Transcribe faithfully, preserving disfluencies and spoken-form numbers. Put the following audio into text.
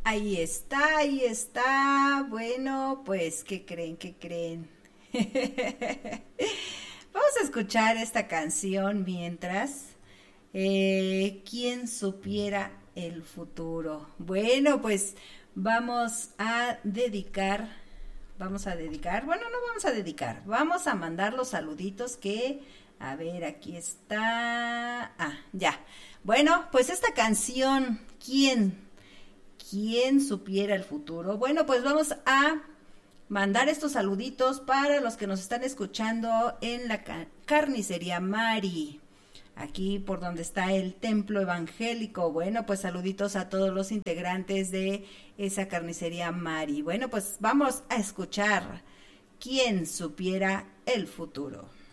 Ahí está, ahí está. Bueno, pues, ¿qué creen? ¿Qué creen? Vamos a escuchar esta canción mientras. Eh, ¿quién supiera el futuro? Bueno, pues vamos a dedicar, vamos a dedicar, bueno, no vamos a dedicar, vamos a mandar los saluditos que, a ver, aquí está. Ah, ya. Bueno, pues esta canción, ¿quién? ¿Quién supiera el futuro? Bueno, pues vamos a mandar estos saluditos para los que nos están escuchando en la ca- carnicería Mari, aquí por donde está el templo evangélico. Bueno, pues saluditos a todos los integrantes de esa carnicería Mari. Bueno, pues vamos a escuchar ¿Quién supiera el futuro?